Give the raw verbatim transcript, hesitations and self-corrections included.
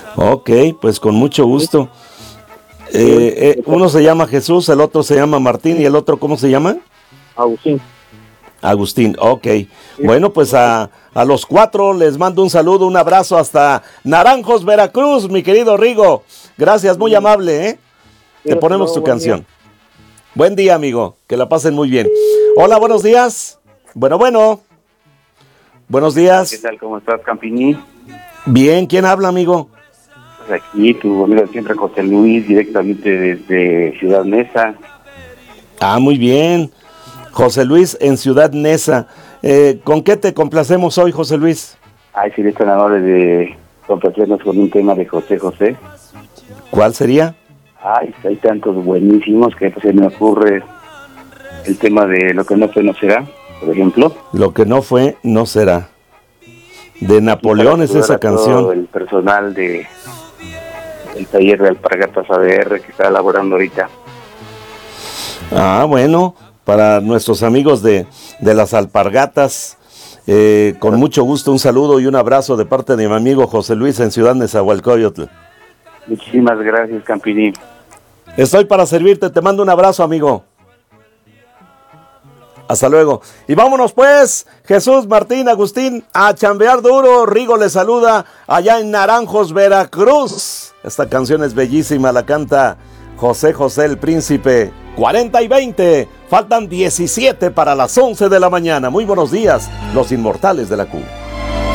Ok, pues con mucho gusto. Eh, eh, uno se llama Jesús, el otro se llama Martín y el otro, ¿cómo se llama? Agustín. Agustín, ok. Bueno, pues a, a los cuatro les mando un saludo, un abrazo hasta Naranjos, Veracruz, mi querido Rigo. Gracias, muy amable, ¿eh? Te ponemos tu canción. Buen día, amigo, que la pasen muy bien. Hola, buenos días. Bueno, bueno. Buenos días. ¿Qué tal? ¿Cómo estás, Campini? Bien, ¿quién habla, amigo? Pues aquí, tu amigo de siempre, José Luis, directamente desde Ciudad Neza. Ah, muy bien. José Luis en Ciudad Neza. Eh, ¿Con qué te complacemos hoy, José Luis? Ay, si eres tan amable de complacernos con un tema de José José. ¿Cuál sería? Ay, hay tantos buenísimos que pues, se me ocurre el tema de Lo que no fue no será, por ejemplo. Lo que no fue, no será. De Napoleón es esa canción. Todo el personal de el taller de Alpargatas A D R que está elaborando ahorita. Ah, bueno, para nuestros amigos de, de las Alpargatas, eh, con mucho gusto un saludo y un abrazo de parte de mi amigo José Luis en Ciudad Nezahualcóyotl. Muchísimas gracias, Campini. Estoy para servirte, te mando un abrazo, amigo. Hasta luego. Y vámonos pues, Jesús, Martín, Agustín, a chambear duro. Rigo les saluda allá en Naranjos, Veracruz. Esta canción es bellísima, la canta José José el Príncipe. cuarenta y veinte, faltan diecisiete para las once de la mañana. Muy buenos días, los inmortales de la Q.